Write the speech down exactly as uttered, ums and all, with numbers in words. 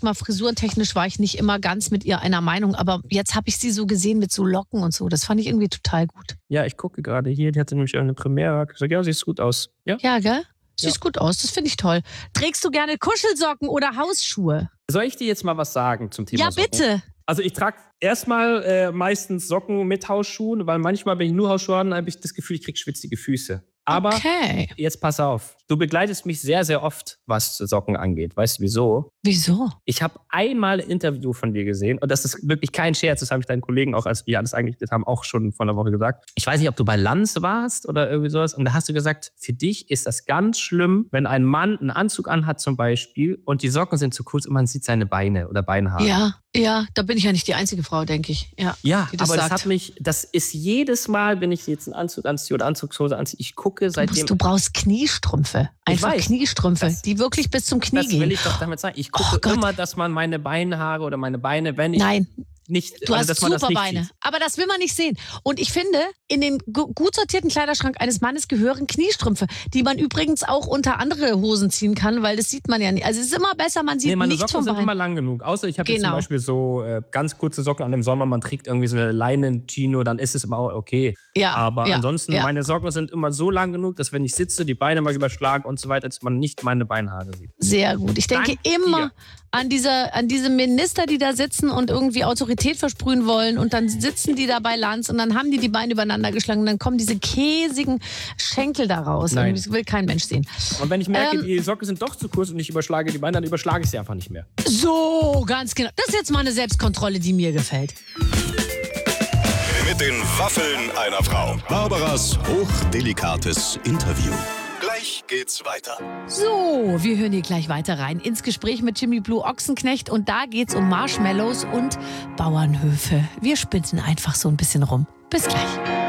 sag mal, frisurentechnisch war ich nicht immer ganz mit ihr einer Meinung, aber jetzt habe ich sie so gesehen mit so Locken und so. Das fand ich irgendwie total gut. Ja, ich gucke gerade hier, die hatte nämlich eine Premiere. Hat gesagt, ja, sieht gut aus. Ja, Ja, gell? Siehst Ja. gut aus, das finde ich toll. Trägst du gerne Kuschelsocken oder Hausschuhe? Soll ich dir jetzt mal was sagen zum Thema Ja, Socken? bitte. Also ich trage erstmal äh, meistens Socken mit Hausschuhen, weil manchmal, wenn ich nur Hausschuhe habe, habe ich das Gefühl, ich kriege schwitzige Füße. Aber Okay. jetzt pass auf, du begleitest mich sehr, sehr oft, was Socken angeht. Weißt du wieso? Wieso? Ich habe einmal ein Interview von dir gesehen und das ist wirklich kein Scherz, das habe ich deinen Kollegen auch, als wir alles eingerichtet haben, auch schon vor einer Woche gesagt. Ich weiß nicht, ob du bei Lanz warst oder irgendwie sowas und da hast du gesagt, für dich ist das ganz schlimm, wenn ein Mann einen Anzug anhat zum Beispiel und die Socken sind zu kurz und man sieht seine Beine oder Beinhaare. Ja, ja, da bin ich ja nicht die einzige Frau, denke ich. Ja, Ja, die das aber das sagt. hat mich, das ist jedes Mal, wenn ich jetzt einen Anzug anziehe oder Anzugshose anziehe, ich gucke Du seitdem. brauchst, du brauchst Kniestrümpfe. Ich Einfach weiß. Kniestrümpfe, Das- die wirklich bis zum Knie Das gehen. will ich doch damit sagen. Ich gucke Oh Gott. immer, dass man meine Beinhaare oder meine Beine, wenn ich Nein, nicht, du also hast dass man das super nicht Beine. sieht. Aber das will man nicht sehen. Und ich finde, in den gu- gut sortierten Kleiderschrank eines Mannes gehören Kniestrümpfe, die man übrigens auch unter andere Hosen ziehen kann, weil das sieht man ja nicht. Also es ist immer besser, man sieht Nee, meine nichts Socken vom sind Bein. immer lang genug. Außer ich habe jetzt zum Genau. Beispiel so äh, ganz kurze Socken an dem Sommer, man trägt irgendwie so eine Leinen-Chino, dann ist es immer auch okay. Ja, Aber ja, ansonsten, ja. meine Socken sind immer so lang genug, dass wenn ich sitze, die Beine mal überschlagen und so weiter, dass man nicht meine Beinhaare sieht. Sehr gut. Ich denke Dank immer dir. an diese, an diese Minister, die da sitzen und irgendwie Autorität versprühen wollen und dann sitzen die da bei Lanz und dann haben die die Beine übereinander geschlagen und dann kommen diese käsigen Schenkel da raus. Nein. Das will kein Mensch sehen. Und wenn ich merke, Ähm, die Socken sind doch zu kurz und ich überschlage die Beine, dann überschlage ich sie einfach nicht mehr. So, ganz genau. Das ist jetzt mal eine Selbstkontrolle, die mir gefällt. Mit den Waffeln einer Frau. Barbaras hochdelikates Interview. Gleich geht's weiter. So, wir hören hier gleich weiter rein ins Gespräch mit Jimmy Blue Ochsenknecht und da geht's um Marshmallows und Bauernhöfe. Wir spinnen einfach so ein bisschen rum. Bis gleich.